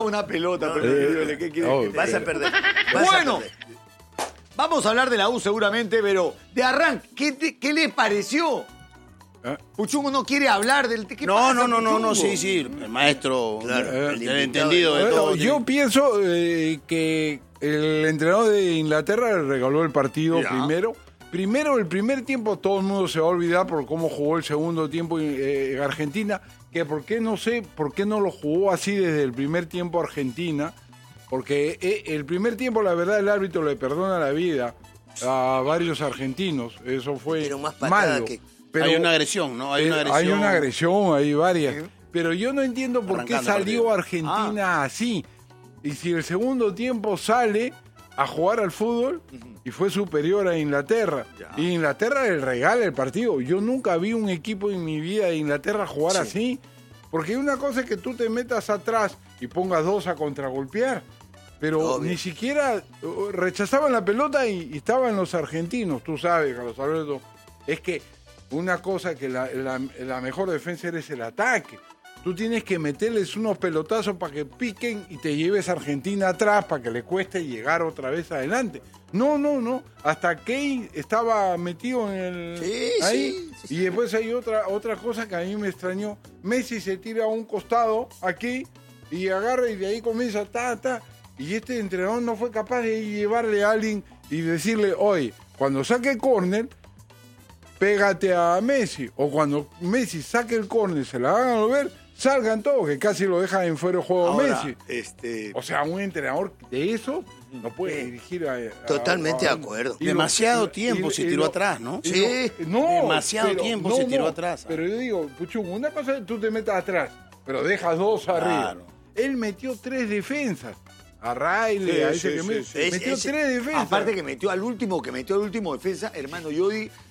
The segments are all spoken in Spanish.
una pelota. ¿Qué quieres? Vas a perder. Bueno, vamos a hablar de la U seguramente, pero de arranque, ¿qué les pareció? Puchungo no quiere hablar del... ¿Qué pasa, No, sí, el maestro, Claro, el entendido de todo. Yo pienso que el entrenador de Inglaterra le regaló el partido primero. Primero, el primer tiempo, todo el mundo se va a olvidar por cómo jugó el segundo tiempo en Argentina, que por qué no lo jugó así desde el primer tiempo Argentina, porque el primer tiempo, la verdad, el árbitro le perdona la vida a varios argentinos, eso fue malo. Pero hay una agresión, ¿no? Hay una agresión, hay varias. Pero yo no entiendo por qué salió Argentina así. Y si el segundo tiempo sale a jugar al fútbol y fue superior a Inglaterra. Y Inglaterra le regala el partido. Yo nunca vi un equipo en mi vida de Inglaterra jugar así. Porque una cosa es que tú te metas atrás y pongas dos a contragolpear. Pero ni siquiera rechazaban la pelota y estaban los argentinos. Tú sabes, Carlos Alberto, es que una cosa que la mejor defensa es el ataque. Tú tienes que meterles unos pelotazos para que piquen y te lleves a Argentina atrás para que le cueste llegar otra vez adelante. No. Hasta Kane estaba metido en el... ahí. Sí. Y después hay otra cosa que a mí me extrañó. Messi se tira a un costado aquí y agarra y de ahí comienza Y este entrenador no fue capaz de llevarle a alguien y decirle, oye, cuando saque el córner, pégate a Messi. O cuando Messi saque el córner, se la hagan volver, salgan todos, que casi lo dejan en fuera de juego Messi. O sea, un entrenador de eso no puede dirigir a Totalmente de acuerdo. Demasiado tiempo se tiró atrás, ¿no? Sí. Demasiado tiempo se tiró atrás. Pero yo digo, Puchungo, una cosa es que tú te metas atrás, pero dejas dos arriba. Él metió 3 defensas. A Riley, a ese que metió 3 defensas. Aparte que metió al último defensa, hermano, yo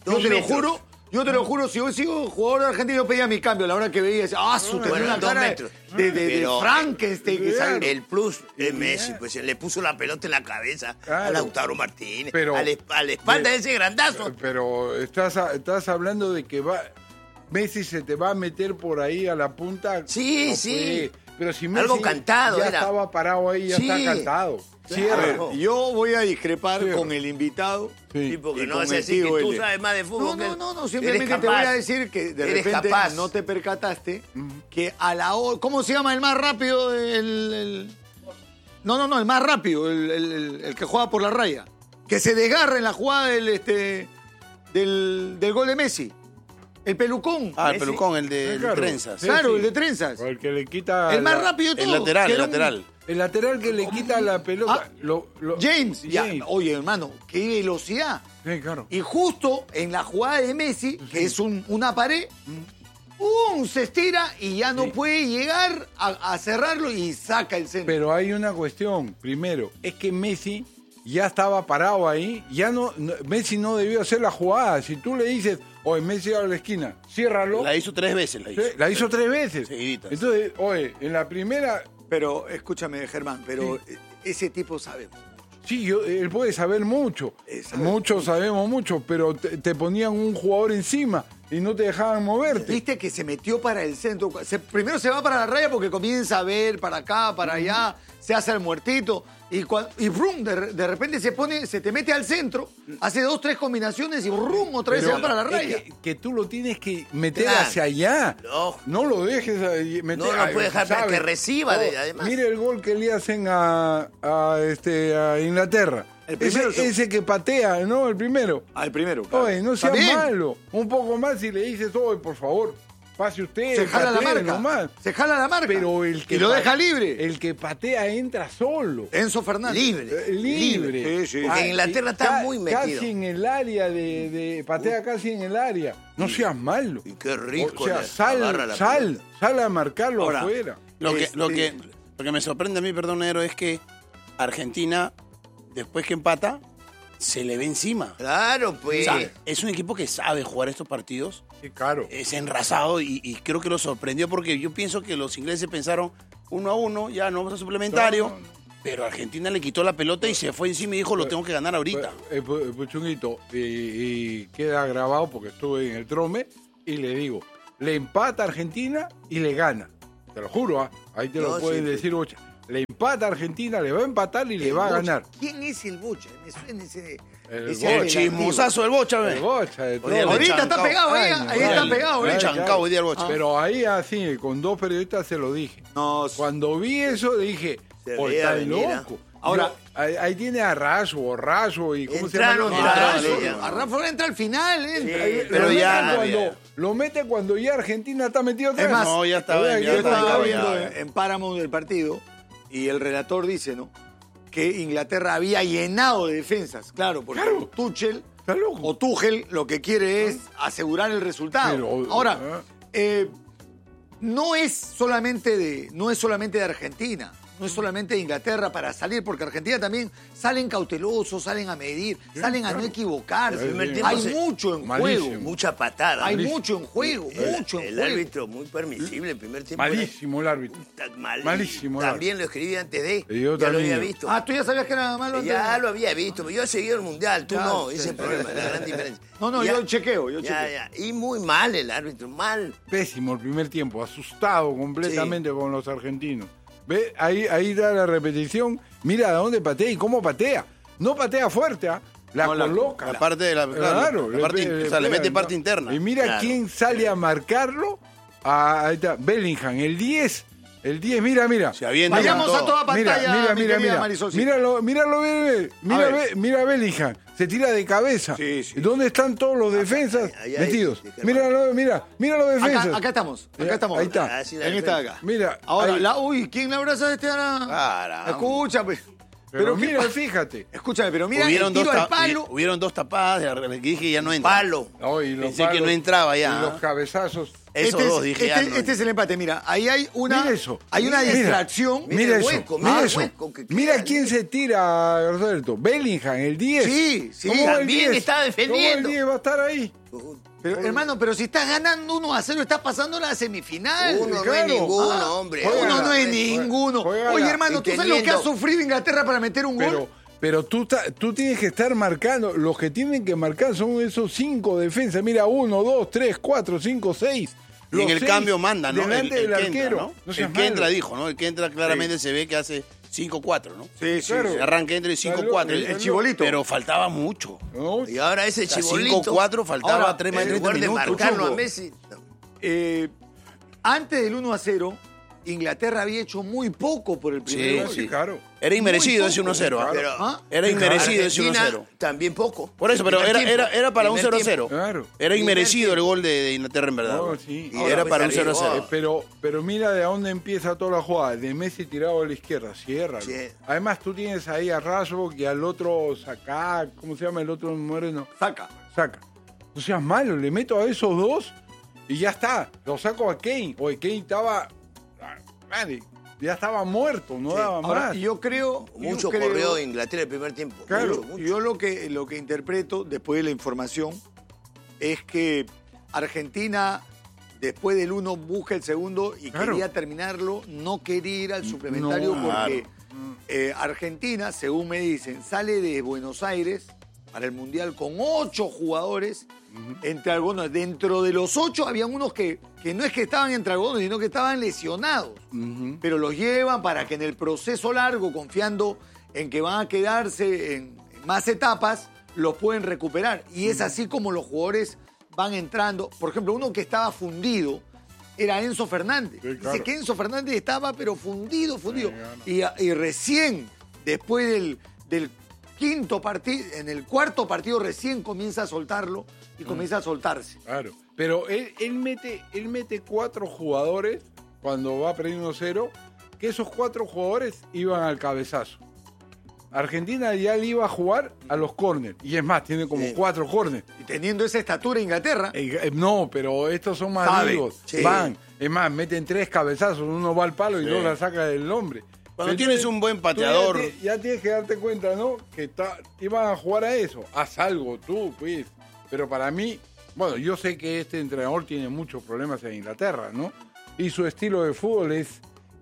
te lo juro, si yo sigo jugador de Argentina, yo pedía mi cambio a la hora que veía, tenía una cara de Frankenstein que sale. El plus de Messi, pues le puso la pelota en la cabeza a Lautaro Martínez, a la espalda de ese grandazo. Pero estás hablando de que Messi se te va a meter por ahí a la punta. Sí. Pero si Messi algo cantado ya estaba parado ahí, ya está cantado. Claro. Yo voy a discrepar con el invitado. Sí, porque no vas a decir que tú sabes más de fútbol. No, simplemente te voy a decir que de repente no te percataste que a la hora... ¿Cómo se llama el más rápido? No, el más rápido, el que juega por la raya. Que se desgarra en la jugada del gol de Messi. El pelucón. El pelucón, el de trenzas. Claro, el de trenzas. O el que le quita... El más rápido de todos. El lateral. El lateral que le quita la pelota. James. Oye, hermano, qué velocidad. Sí, claro. Y justo en la jugada de Messi, que es una pared, se estira y ya no puede llegar a cerrarlo y saca el centro. Pero hay una cuestión. Primero, es que Messi ya estaba parado ahí. Messi no debió hacer la jugada. Si tú le dices, oye, Messi a la esquina, ciérralo. La hizo 3 veces. La hizo 3 veces. Seguiditas. Entonces, oye, en la primera... Pero, escúchame, Germán, ese tipo sabe. Sí, él puede saber mucho. Muchos sabemos mucho, pero te ponían un jugador encima y no te dejaban moverte. Viste que se metió para el centro. Primero se va para la raya porque comienza a ver para acá, para allá, se hace el muertito. Y brum, de repente se te mete al centro, hace 2, 3 combinaciones y brum, otra vez se va para la raya. Que tú lo tienes que meter hacia allá. No lo dejes meter. No puedes dejar que reciba, además. Mire el gol que le hacen a Inglaterra. Ese que patea, ¿no? El primero. El primero, claro. Oye, no sea malo. Un poco más y le dices, oye, por favor, pase usted. Se jala la marca. Nomás. Se jala la marca. Pero y lo deja libre. El que patea entra solo. Enzo Fernández. Libre. Sí. Porque Inglaterra está muy metido. Casi en el área patea casi en el área. No seas malo. Y qué rico. O sea, sal a marcarlo afuera. Lo que me sorprende a mí, perdón, Negro, es que Argentina, después que empata, se le ve encima. Claro, pues. O sea, es un equipo que sabe jugar estos partidos. Sí, claro. Es enrasado y creo que lo sorprendió porque yo pienso que los ingleses pensaron 1-1, ya no vamos a suplementario. No. Pero Argentina le quitó la pelota y se fue encima y dijo, lo tengo que ganar ahorita. Puchunguito, y queda grabado porque estuve en el Trome y le digo, le empata a Argentina y le gana. Te lo juro, ahí te lo pueden decir. le empata a Argentina, le va a empatar y le va a ganar. ¿Quién es el Bocha? Me suena ese El chismosazo del Bocha, ¿ves? El Bocha, de todo. Ahorita está pegado, ahí está pegado. Chancao hoy día el Bocha. Pero ahí así, con 2 periodistas se lo dije. No, Cuando vi eso dije, está loco. Ahora, ahí tiene a Rayo y ¿cómo se Entraron, llama? a Rafa entra al final. pero ya lo mete cuando ya Argentina está metido atrás. Es más, no, ya estaba. yo estaba viendo en Paramount el partido y el relator dice, ¿no? Que Inglaterra había llenado de defensas. Claro, porque Tuchel o Tuchel lo que quiere es asegurar el resultado. Pero, ahora, no es solamente de Argentina. No es solamente de Inglaterra para salir, porque Argentina también salen cautelosos, salen a medir, salen a no equivocarse. Hay mucho en juego. Mucha patada. Hay mucho en juego, El árbitro muy permisible el primer tiempo. Malísimo el árbitro. Malísimo. También lo escribí antes de. Yo ya también. lo había visto. Ah, ¿tú ya sabías que era malo antes? Ya lo había visto. Yo he seguido el Mundial, tú no. Ese es el problema, la gran diferencia. No, yo chequeo. Y muy mal el árbitro, mal. Pésimo el primer tiempo, asustado completamente con los argentinos. ¿Ve? Ahí da la repetición. Mira de dónde patea y cómo patea. No patea fuerte, la coloca. La parte de la. Claro, le mete parte interna. Y mira quién sale a marcarlo. Ahí está, Bellingham, el 10. El 10, mira. Vayamos a toda pantalla. Mira Bellingham. Se tira de cabeza. Sí. ¿Dónde están todos los defensas metidos? Mira los defensas. Acá estamos. Ahí está. En esta de acá. Mira. Ahora, ¿quién la abraza de este ahora? Escúchame. Pero mira, fíjate. Escúchame, pero mira el tiro al palo. Hubieron 2 tapadas, que dije ya no entra. Palo. Pensé que no entraba ya. Y los cabezazos. Esos dos dije ya no. Este es el empate, mira. Ahí hay una. Mira eso. Hay una distracción. Mira eso. Mira eso. Mira quién se tira, Roberto. Bellingham, el 10. Sí. También está defendiendo. ¿Cómo el 10 va a estar ahí? Pero, hermano, pero si estás ganando 1-0, estás pasando a la semifinal. Uno no es ninguno, hombre. Uno no es ninguno. Oye, hermano, ¿tú sabes lo que ha sufrido Inglaterra para meter un gol? Pero tú tienes que estar marcando. Los que tienen que marcar son esos 5 defensas. Mira, 1, 2, 3, 4, 5, 6. Y en el cambio manda, ¿no? Delante del arquero. El que entra dijo, ¿no? El que entra claramente se ve que hace 5-4, ¿no? Sí. Se arranca entre 5-4. El chibolito. Pero faltaba mucho. ¿No? Y ahora ese chibolito. 5-4 faltaba 3 más de 30 de minutos. marcarlo a Messi. Antes del 1-0, Inglaterra había hecho muy poco por el primer gol. Sí. Claro. Era inmerecido ese 1-0. Pero, Era inmerecido ese 1-0. También poco. Por eso, pero era para un 0-0. Claro. Era inmerecido el gol de Inglaterra, en verdad. No, sí. Y era para un Ahora, 0-0. Pero mira de dónde empieza toda la jugada. De Messi tirado a la izquierda. Cierra. Sí. Además, tú tienes ahí a Rayo y al otro Saca. ¿Cómo se llama el otro moreno? Saca. No seas malo. Le meto a esos 2 y ya está. Lo saco a Kane. Oye, Kane estaba. Madre, ya estaba muerto. No daba Ahora, más. yo creo. Corrió Inglaterra el primer tiempo. Claro. Mucho. Yo lo que interpreto después de la información es que Argentina, después del 1, busca el segundo y quería terminarlo, no quería ir al suplementario porque Argentina, según me dicen, sale de Buenos Aires para el Mundial con 8 jugadores entre algodones. Dentro de los 8 habían unos que no es que estaban entre algodones, sino que estaban lesionados. Pero los llevan para que en el proceso largo, confiando en que van a quedarse en más etapas, los pueden recuperar. Y es así como los jugadores van entrando. Por ejemplo, uno que estaba fundido era Enzo Fernández. Sí, claro. Dice que Enzo Fernández estaba pero fundido. Y recién, después del quinto partido, en el cuarto partido recién comienza a soltarlo y comienza a soltarse. Claro. Pero él mete 4 jugadores cuando va perdiendo 0, que esos 4 jugadores iban al cabezazo. Argentina ya le iba a jugar a los córneres. Y es más, tiene como 4 córneres. Y teniendo esa estatura Inglaterra. No, pero estos son más vivos. Sí. Van. Es más, meten 3 cabezazos. Uno va al palo y 2 la saca del hombre. Cuando Entonces, tienes un buen pateador. Ya tienes que darte cuenta, ¿no? Que iban a jugar a eso. Haz algo tú, pues. Pero para mí, bueno, yo sé que este entrenador tiene muchos problemas en Inglaterra, ¿no? Y su estilo de fútbol es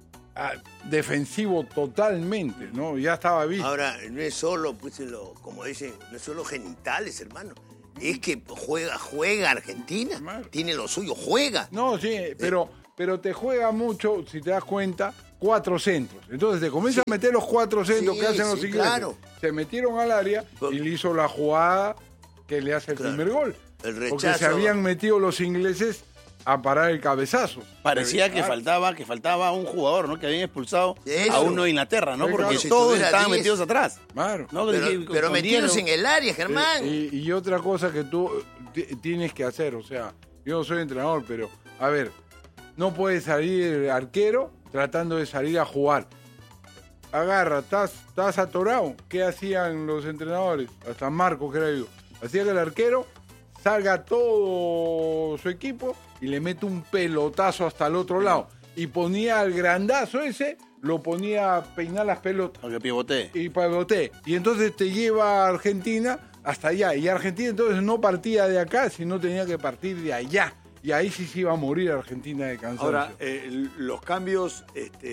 defensivo totalmente, ¿no? Ya estaba visto. Ahora, no es solo, pues, como dicen, no es solo genitales, hermano. Es que juega Argentina. Claro. Tiene lo suyo, juega. No, sí, pero te juega mucho, si te das cuenta, 4 centros. Entonces te comienza a meter los 4 centros que hacen los ingleses. Claro. Se metieron al área y le hizo la jugada que le hace el primer gol. El rechazo. Porque se habían metido los ingleses a parar el cabezazo. Parecía que faltaba un jugador, ¿no? Que habían expulsado Eso. a uno de Inglaterra, ¿no? Sí, Porque claro. Si todos tuviera estaban 10. metidos atrás. Claro. ¿no? Pero Con metidos 10, en el área, Germán. Y otra cosa que tú tienes que hacer, o sea, yo no soy entrenador, pero, a ver, no puede salir el arquero tratando de salir a jugar. Agarra, estás atorado. ¿Qué hacían los entrenadores? Hasta Marco, creo yo. Hacía que el arquero salga todo su equipo y le mete un pelotazo hasta el otro lado. Y ponía al grandazo ese, lo ponía a peinar las pelotas. Porque pivoté. Y pivoté. Y entonces te lleva a Argentina hasta allá. Y Argentina entonces no partía de acá, sino tenía que partir de allá. Y ahí sí se iba a morir Argentina de cansancio. Ahora, los cambios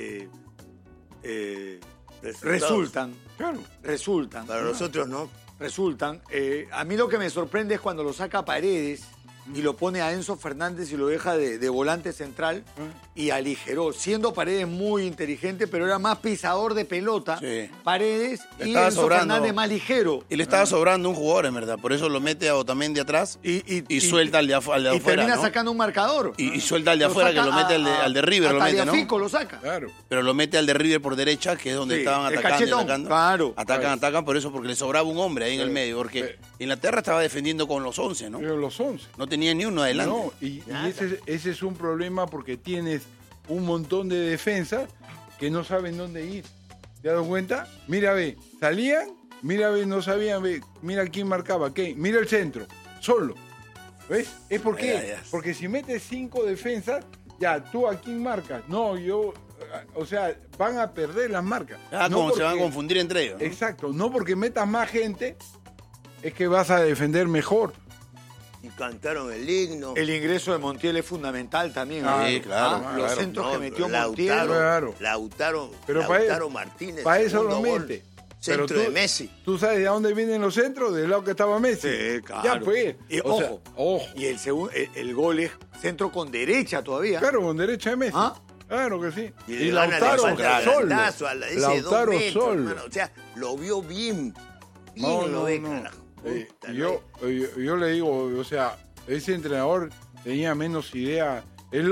resultan. Claro. Resultan. Para nosotros no. Resultan. A mí lo que me sorprende es cuando lo saca Paredes y lo pone a Enzo Fernández y lo deja de volante central y aligeró, siendo Paredes muy inteligente, pero era más pisador de pelota. Sí. Paredes Le y estaba Enzo sobrando. Fernández más ligero. Y le estaba sobrando un jugador, en verdad. Por eso lo mete a Otamendi atrás y suelta al de afuera, y termina ¿no? sacando un marcador. Y suelta al de afuera, que lo mete al de River, lo hasta mete, ¿no? Tagliafico lo saca. Claro. Pero lo mete al de River por derecha, que es donde Sí, estaban el atacando y cachetón, atacando. claro. Atacan, por eso, porque le sobraba un hombre ahí en el medio. Porque Inglaterra estaba defendiendo con los 11, ¿no? Pero los 11. No tenía ni uno adelante. No, y ese es un problema porque tienes un montón de defensas que no saben dónde ir. ¿Te das cuenta? Mira, ve, salían, mira, ve, no sabían, ve, mira quién marcaba, ¿qué? Mira el centro, solo. ¿Ves? ¿Es por qué? Ya. Porque si metes 5 defensas, ya, ¿tú a quién marcas? No, yo, o sea, van a perder las marcas. No Como se van a porque- confundir entre ellos, ¿no? Exacto, no porque metas más gente, es que vas a defender mejor. Y cantaron el himno. El ingreso de Montiel es fundamental también. Ah, sí, claro, Los claro. centros No, que metió Lautaro, Montiel. Claro. Pero para Lautaro Martínez. Para eso segundo lo gol. mete. Centro Pero de Messi. ¿Tú sabes de dónde vienen los centros? Del lado que estaba Messi. Sí, claro. Ya pues. Y O sea, ojo. ojo. Y el gol es centro con derecha todavía. Claro, con derecha de Messi. ¿Ah? Claro que sí. Y, Y le gana, Lautaro le falta el solo. grandazo a ese Lautaro 2 metros, solo. hermano. O sea, lo vio bien. Bien No, lo no, ve, no. carajo. Puta, Yo le digo, o sea, ese entrenador tenía menos idea. El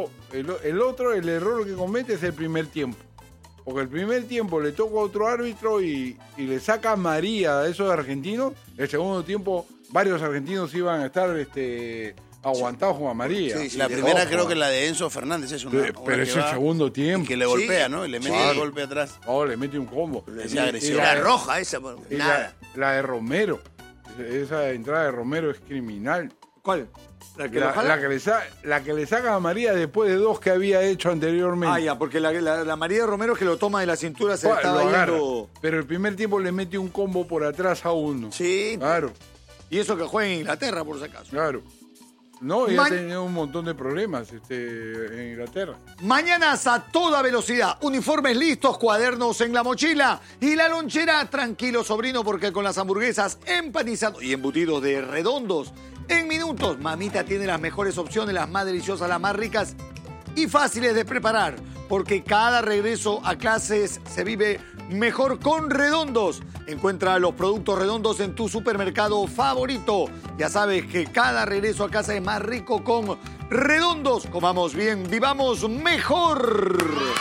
error que comete es el primer tiempo. Porque el primer tiempo le toca a otro árbitro y le saca María a esos argentinos. El segundo tiempo, varios argentinos iban a estar aguantados con María. Sí, sí. La primera Ojo. creo que la de Enzo Fernández es una. Pero una es que el va segundo y tiempo. que le golpea, Sí. ¿no? Y le mete Sí. el golpe atrás. Oh, le mete un combo. Esa agresión. Y Y la la- roja esa, y nada. la de Romero. Esa entrada de Romero es criminal. ¿Cuál? ¿La que lo La jala? que le saca a María después de 2 que había hecho anteriormente. Ah, ya, porque la María Romero que lo toma de la cintura se le Lo estaba agarra. yendo. Pero el primer tiempo le mete un combo por atrás a uno. Sí. Claro, Y eso que juega en Inglaterra, por si acaso. claro. No, y ha Man- tenido un montón de problemas en Inglaterra. Mañanas a toda velocidad, uniformes listos, cuadernos en la mochila y la lonchera. Tranquilo, sobrino, porque con las hamburguesas empanizados y embutidos de Redondos, en minutos, mamita tiene las mejores opciones, las más deliciosas, las más ricas y fáciles de preparar, porque cada regreso a clases se vive mejor con Redondos. Encuentra los productos Redondos en tu supermercado favorito. Ya sabes que cada regreso a casa es más rico con Redondos. Comamos bien, vivamos mejor.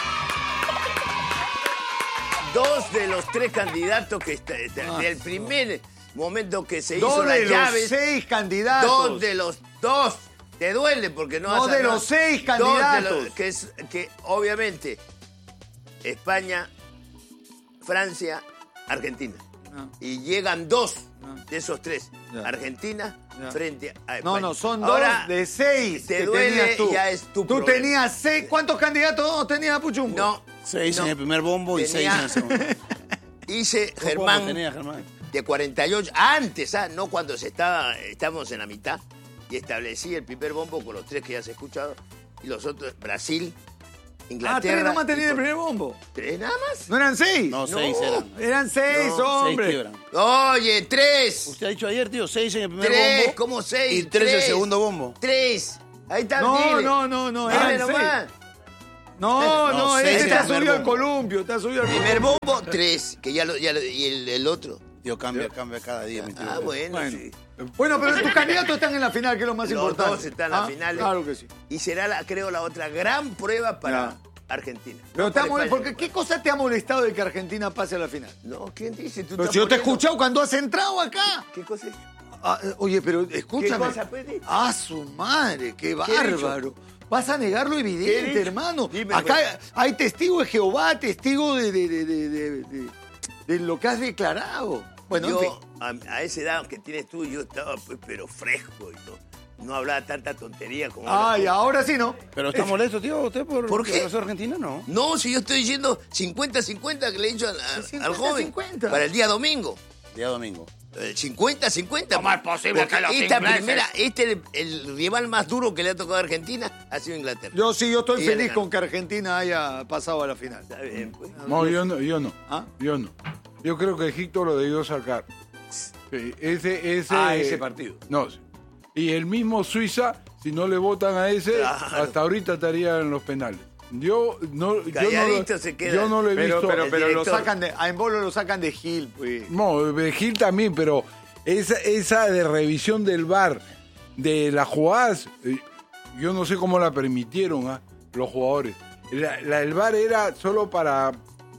2 de los 3 candidatos que del primer momento que se hizo Dos las de los llaves. 6 candidatos. 2 de los 2. Te duele porque no No, vas a de los 6 candidatos. Que obviamente España, Francia, Argentina. No. Y llegan 2 No. de esos 3. Ya. Argentina Ya. frente a España. No, son Ahora, 2 de 6 te que duele, tenías tú. ya es tu Tú problema. tenías 6. ¿Cuántos candidatos tenías, Puchungo? No. 6 no. en el primer bombo y 6 Tenía- en el segundo. Hice ¿Cómo Germán tenía Germán? de 48, antes, no cuando estábamos en la mitad, y establecí el primer bombo con los 3 que ya has escuchado, y los otros, Brasil, Inglaterra. 3 nomás tenías y el primer bombo. 3 nada más. ¿No eran 6? No, 6 eran. Eran 6, No, 6 hombre. quebran. Oye, 3. Usted ha dicho ayer, tío, 6 en el primer 3, bombo. ¿cómo 6? Y 3 en el segundo bombo. 3. Ahí está, No, dile. no, Dile eran 6. nomás. No, seis ese el te ha primer subido al bombo. columpio, te ha subido al Primer columpio. bombo, 3. Que y el otro. Tío, cambia cada día, mi tío. Bueno, Bueno. sí. Bueno, pero tus candidatos están en la final, que es lo más Los importante. dos están en la final. Claro que sí. Y será, creo, la otra gran prueba para Argentina. Pero No te ha para mole- España. porque ¿qué cosa te ha molestado de que Argentina pase a la final? No, ¿quién dice? Tú Pero estás si yo te he poniendo- escuchado cuando has entrado acá. ¿Qué cosa es? Oye, pero escúchame. ¿Qué cosa, pues? Su madre, qué he dicho? bárbaro. Vas a negar lo ¿Qué he evidente, dicho? hermano. Dime, Acá pues. hay testigo de Jehová, testigo de lo que has declarado. Bueno, en fin. Yo, a esa edad que tienes tú, yo estaba pues, pero fresco y no hablaba tanta tontería como Ay, ahora. ahora sí, ¿no? Pero está molesto, tío, usted ¿Por qué? la selección argentina, ¿no? No, si yo estoy diciendo 50-50 que le he dicho al joven 50-50. para el día domingo. Día domingo. 50-50. ¿Cómo es posible Porque que los esta ingleses- primera, el rival más duro que le ha tocado a Argentina ha sido Inglaterra. Yo estoy Y feliz él con que Argentina haya pasado a la final. Está bien, pues. No, yo no. ¿Ah? Yo no. Yo creo que Egipto lo debió sacar. Sí, ese partido. No, sí. Y el mismo Suiza, si no le votan a ese, Claro. hasta ahorita estaría en los penales. Yo no Calladito se queda. yo no lo he visto. Pero el lo director. sacan a Embolo lo sacan de Gil, pues. No, de Gil también, pero esa de revisión del VAR, de las jugadas, yo no sé cómo la permitieron los jugadores. El VAR era solo para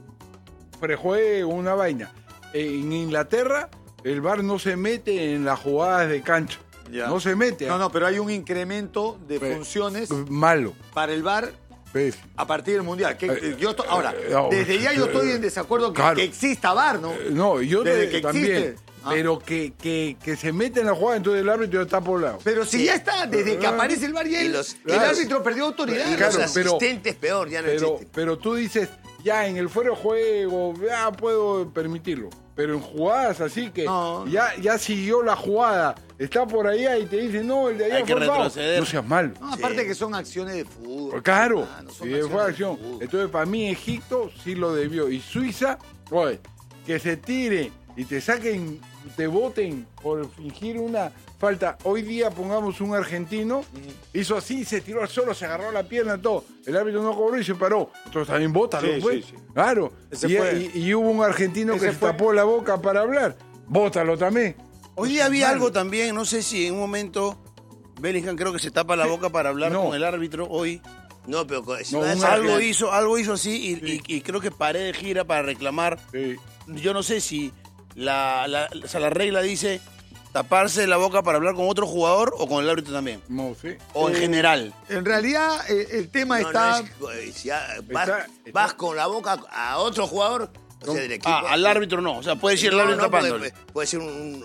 prejuego, una vaina. En Inglaterra, el VAR no se mete en las jugadas de cancha. Ya. No se mete. No, pero hay un incremento de funciones Malo. para el VAR Pésimo. a partir del Mundial. Ahora, no, desde ya yo estoy en desacuerdo claro. que exista VAR, ¿no? No, yo Desde que también. existe. Pero que se mete en la jugada, entonces el árbitro está por lado. Pero si ya está, desde que aparece el VAR y Y el los- árbitro perdió autoridad. Y Claro, los asistentes peor, ya no existen. Pero tú dices, ya en el fuera de juego, ya puedo permitirlo. Pero en jugadas así que No. ya siguió la jugada, está por allá y te dice, no, el de allá Hay que fue foul. retroceder. No seas malo. No, aparte que son acciones de fútbol. Claro, Ah, no son sí, acciones fue de acción. fútbol. Entonces, para mí, Egipto sí lo debió. Y Suiza, oye, que se tire y te saquen, te voten por fingir una falta. Hoy día, pongamos un argentino, hizo así, se tiró al suelo, se agarró la pierna, todo. El árbitro no cobró y se paró. Entonces también bótalo, Sí, pues. sí, sí. Claro. Ese Y, fue. y hubo un argentino Ese que se fue. tapó la boca para hablar. Bótalo también. Hoy día había algo también, no sé si en un momento Bellingham creo que se tapa la boca para hablar No. con el árbitro hoy. No, pero si No, vas un a- Algo hizo así y creo que paré de gira para reclamar. Sí. Yo no sé si la regla dice taparse la boca para hablar con otro jugador o con el árbitro también. No, sí. O en general. En realidad, el tema No, está... no es- si vas, Está- vas con la boca a otro jugador, o sea, del equipo. Al árbitro no. O sea, puede decir el No, árbitro no, tapándole. puede ser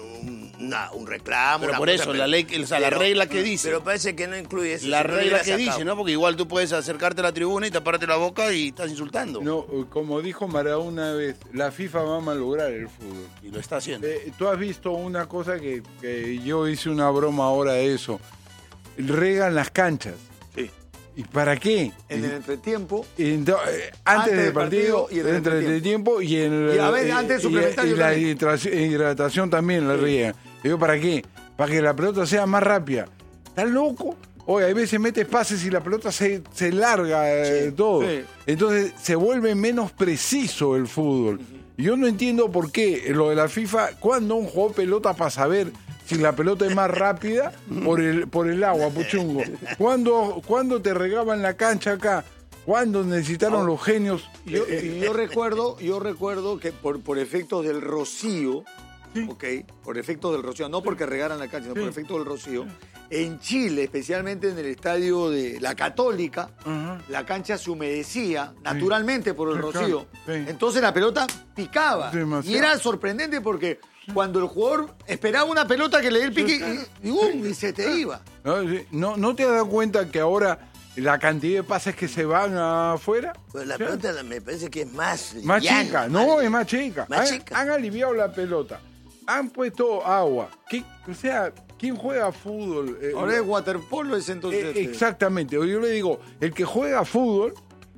un reclamo. Pero una por cosa, eso, la ley, o sea, la regla que dice. Pero parece que no incluye eso. La si no regla hubiera que sacado. dice, ¿no? Porque igual tú puedes acercarte a la tribuna y taparte la boca y estás insultando. No, como dijo Maradona una vez, la FIFA va a malograr el fútbol. Y lo está haciendo. Tú has visto una cosa que yo hice una broma ahora de eso. Regan las canchas. Sí. ¿Y para qué? En el entretiempo. Antes del partido, y en el entre el entretiempo y en el, Y a ver, antes del suplementario y la también. hidratación también la riegan. Digo, ¿para qué? Para que la pelota sea más rápida. ¿Estás loco? Oye, hay veces metes pases y la pelota se larga todo. sí. Entonces se vuelve menos preciso el fútbol. Y yo no entiendo por qué lo de la FIFA, cuando un juego pelota para saber si la pelota es más rápida por el agua, puchungo. ¿Cuándo te regaban la cancha acá? ¿Cuándo necesitaron los genios? Yo recuerdo que por efectos del rocío, ¿ok? Por efectos del rocío, no porque regaran la cancha, sino por efectos del rocío, en Chile, especialmente en el estadio de la Católica, Ajá. la cancha se humedecía naturalmente por el Sí, rocío. claro, sí. Entonces la pelota picaba. Demasiado. Y era sorprendente porque cuando el jugador esperaba una pelota que le dé el pique y se te iba. ¿No te has dado cuenta que ahora la cantidad de pases que se van afuera? Pues la Sí. pelota me parece que es más Más liviana, chica, no, es más chica. Más chica. Han aliviado la pelota, han puesto agua. O sea, ¿quién juega fútbol? Ahora es waterpolo, es entonces... Exactamente, yo le digo, el que juega fútbol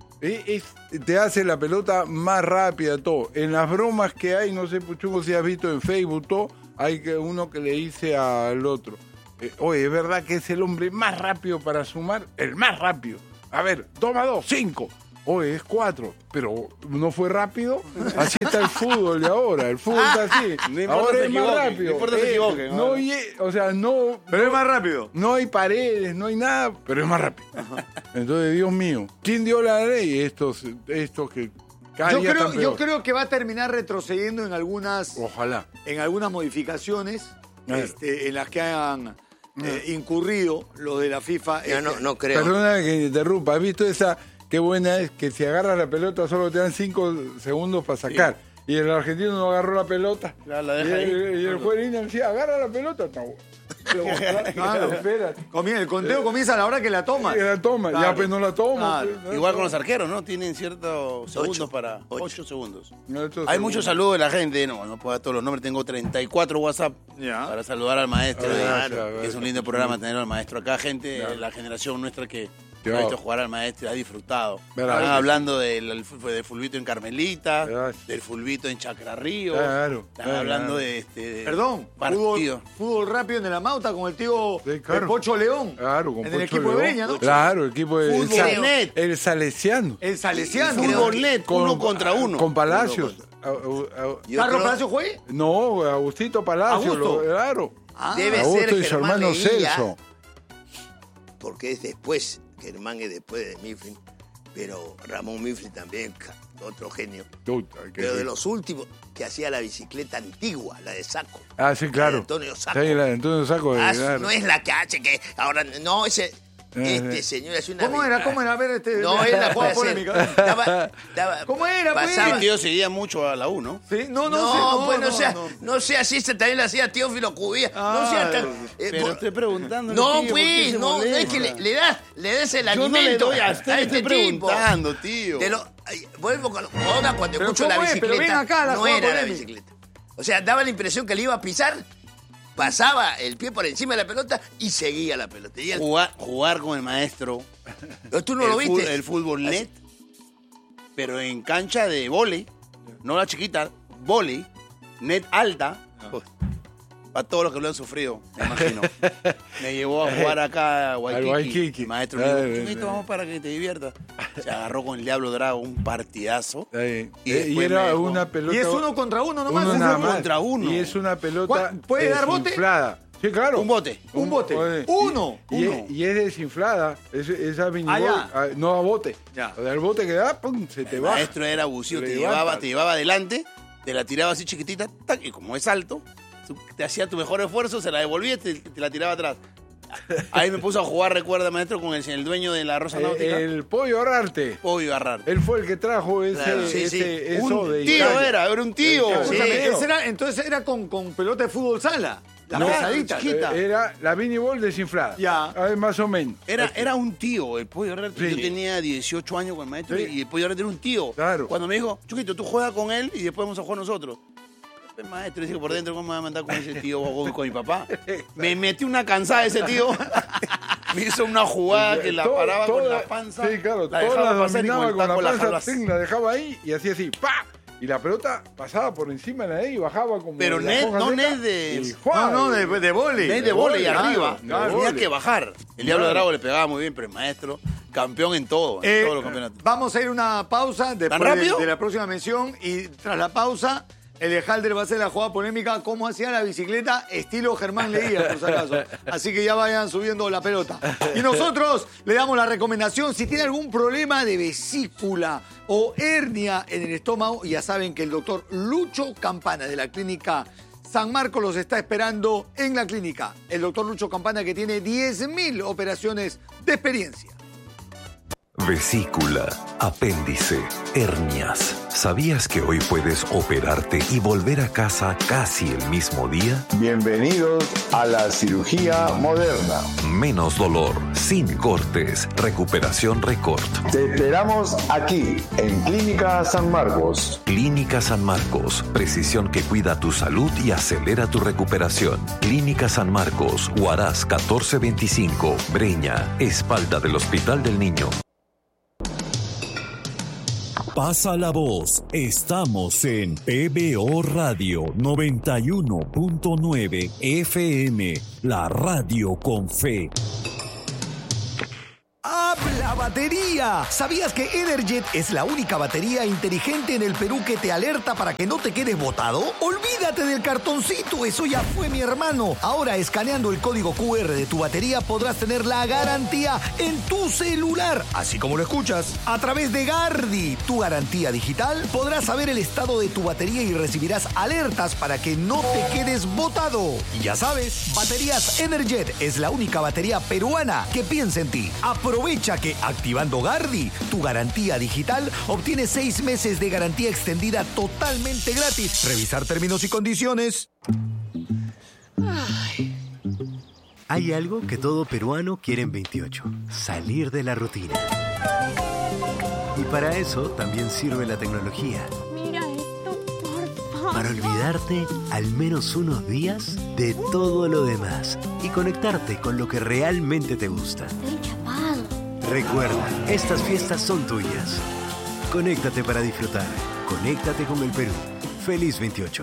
te hace la pelota más rápida, todo. En las bromas que hay, no sé, Puchungo, si has visto en Facebook, todo, hay uno que le dice al otro, oye, ¿es verdad que es el hombre más rápido para sumar? El más rápido. A ver, toma 2, 5. Oye, es 4, pero no fue rápido. Así está el fútbol de ahora. El fútbol está así. No importa Ahora se es más equivoquen, rápido. no importa se equivoquen. No, o sea, no. Pero es más rápido. No hay paredes, no hay nada, pero es más rápido. Entonces, Dios mío, ¿quién dio la ley? Estos que cada día están Yo peor. creo que va a terminar retrocediendo en algunas Ojalá. modificaciones en las que hayan incurrido los de la FIFA. Yo no creo. Perdona que interrumpa. ¿Has visto esa? Qué buena es que si agarras la pelota solo te dan 5 segundos para sacar. Sí. Y el argentino no agarró la pelota. La deja y el juez decía, agarra la pelota. Claro. Espérate. El conteo comienza a la hora que la toma. Que la toma. Claro. Ya pues no la toma. Claro. Pues, Igual con los arqueros, ¿no? Tienen ciertos segundos para... 8 segundos. Hay Hay muchos saludos de la gente. No puedo dar todos los nombres. Tengo 34 WhatsApp para saludar al maestro. Claro. Es un lindo programa tener al maestro acá. Gente, la generación nuestra que ha visto jugar al maestro, ha disfrutado. Están hablando del fulbito en Carmelita, del fulbito en Chacrarío. Están hablando de Perdón, fútbol rápido en el Amauta con el tío Pocho León. Claro, con en Pocho el equipo León. de Breña, ¿no? Claro, el equipo de Fútbol.net. El Salesiano. El Salesiano. Fútbol.net, 1 contra 1. Con Palacios. ¿Carlos Palacio fue? No, Agustito Palacios. ¿Augusto? Claro. Debe Augusto ser y su Germán hermano Leguía, Celso. porque es después, Germán es después de Mifflin, pero Ramón Mifflin también, otro genio. Pero de los últimos que hacía la bicicleta antigua, la de Saco. Ah, sí, claro. La de Antonio Saco. Sí, la de Antonio Saco. Claro. No es la que hace que ahora, no, este señor es una... ¿Cómo era? A ver, No, él la puede hacer. polémica. ¿Cómo era? Pasaba- El tío seguía mucho a la U, ¿no? Sí, no sea así, también la hacía Teófilo Cubía. No sea tan... Pero estoy preguntando. No, pues, no es que le das el Yo no le alimento doy a usted, le estoy preguntando, tío. Vuelvo con ahora cuando Pero escucho la ¿cómo es? Pero ven bicicleta, acá, la no jugada era la polémica. bicicleta. O sea, daba la impresión que le iba a pisar, pasaba el pie por encima de la pelota y seguía la pelota. Y Jugar con el maestro. ¿Tú no lo viste? El fútbol.net, pero en cancha de vóley, no la chiquita, vóley, net alta. Para todos los que lo han sufrido, me imagino. Me llevó a jugar acá a Waikiki. El maestro me dijo, Chumito, vamos para que te diviertas. Se agarró con el Diablo Drago, un partidazo. Y era una pelota. Y es 1 contra 1 nomás. Uno nada más. contra uno. Y es una pelota ¿Puede dar bote? desinflada. Sí, claro. Un bote. Un bote. Uno. Y es desinflada. Esa minibol no da bote. Ya. O sea, el bote que da, pum, se te El va. maestro era abusivo, te llevaba adelante, te la tiraba así chiquitita, tac, y como es alto, te hacía tu mejor esfuerzo, se la devolvía y te la tiraba atrás. Ahí me puso a jugar, recuerda, maestro, con el dueño de la Rosa Náutica. El Pollo Arrarte. Pollo Arrarte. Él fue el que trajo Claro, sí. eso Un de tío Italia. era un tío. Sí. Entonces era con pelota de fútbol sala. La No, pesadita. chiquita. Era la minibol desinflada. Ya. Más o menos. Era un tío, el Pollo Arrarte. Sí. Yo tenía 18 años con el maestro Sí. y el Pollo Arrarte era un tío. Claro. Cuando me dijo, Chuquito, tú juegas con él y después vamos a jugar nosotros. El maestro dice por dentro, ¿cómo me va a mandar con ese tío o con mi papá? Me metí una cansada ese tío. Me hizo una jugada que la paraba con la panza. Sí, claro. La Toda dejaba la pasar y dominaba con la taco panza, jalaba ting, la dejaba ahí y hacía así, ¡pa! Y la pelota pasaba por encima de ahí y bajaba como... Pero la net, hoja no seca, net de... y ¡fua! No, de vóley. de vóley Claro, arriba. claro. Tenía que bajar. El Diablo de Drago le pegaba muy bien, pero el maestro, campeón en todo, en todos los campeonatos. Vamos a ir a una pausa después rápido? de la próxima mención y tras la pausa el Ejalder va a hacer la jugada polémica cómo hacía la bicicleta estilo Germán Leguía, por si acaso. Así que ya vayan subiendo la pelota. Y nosotros le damos la recomendación, si tiene algún problema de vesícula o hernia en el estómago, ya saben que el doctor Lucho Campana de la clínica San Marcos los está esperando en la clínica. El doctor Lucho Campana que tiene 10.000 operaciones de experiencia. Vesícula, apéndice, hernias. ¿Sabías que hoy puedes operarte y volver a casa casi el mismo día? Bienvenidos a la cirugía moderna. Menos dolor, sin cortes, recuperación récord. Te esperamos aquí, en Clínica San Marcos. Clínica San Marcos, precisión que cuida tu salud y acelera tu recuperación. Clínica San Marcos, Huaraz 1425, Breña, espalda del Hospital del Niño. Pasa la voz, estamos en PBO Radio 91.9 FM, la radio con fe. Habla batería! ¿Sabías que Energet es la única batería inteligente en el Perú que te alerta para que no te quedes botado? Olvídate del cartoncito, eso ya fue, mi hermano. Ahora, escaneando el código QR de tu batería podrás tener la garantía en tu celular, así como lo escuchas. A través de Gardi, tu garantía digital, podrás saber el estado de tu batería y recibirás alertas para que no te quedes botado. Y ya sabes, Baterías Energet es la única batería peruana que piensa en ti. Aprovecha que activando Gardi, tu garantía digital, obtienes 6 meses de garantía extendida totalmente gratis. Revisar términos y condiciones. Hay algo que todo peruano quiere en 28: salir de la rutina. Y para eso también sirve la tecnología. Mira esto, por favor. Para olvidarte al menos unos días de todo lo demás y conectarte con lo que realmente te gusta. Estoy chapado. Recuerda, estas fiestas son tuyas. Conéctate para disfrutar. Conéctate con el Perú. Feliz 28.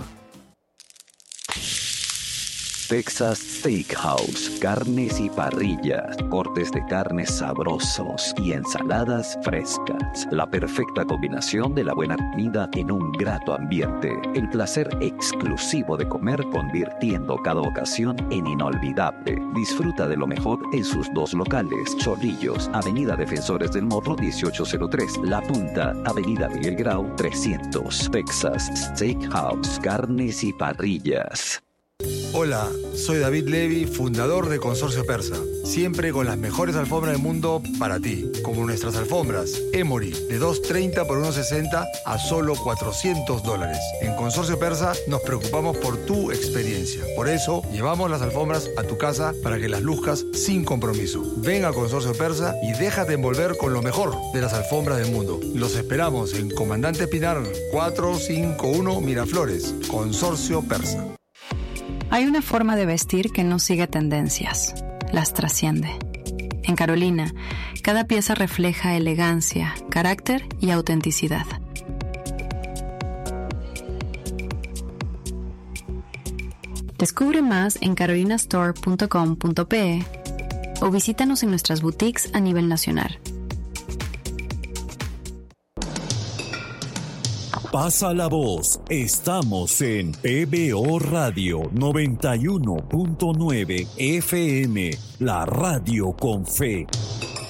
Texas Steakhouse, carnes y parrillas, cortes de carnes sabrosos y ensaladas frescas. La perfecta combinación de la buena comida en un grato ambiente. El placer exclusivo de comer, convirtiendo cada ocasión en inolvidable. Disfruta de lo mejor en sus 2 locales: Chorrillos, Avenida Defensores del Morro 1803, La Punta, Avenida Miguel Grau 300. Texas Steakhouse, carnes y parrillas. Hola, soy David Levy, fundador de Consorcio Persa. Siempre con las mejores alfombras del mundo para ti. Como nuestras alfombras Emory, de $230 por $160 a solo $400. En Consorcio Persa nos preocupamos por tu experiencia. Por eso, llevamos las alfombras a tu casa para que las luzcas sin compromiso. Ven a Consorcio Persa y déjate envolver con lo mejor de las alfombras del mundo. Los esperamos en Comandante Pinar 451 Miraflores. Consorcio Persa. Hay una forma de vestir que no sigue tendencias, las trasciende. En Carolina, cada pieza refleja elegancia, carácter y autenticidad. Descubre más en carolinastore.com.pe o visítanos en nuestras boutiques a nivel nacional. Pasa la voz. Estamos en PBO Radio 91.9 FM, la radio con fe.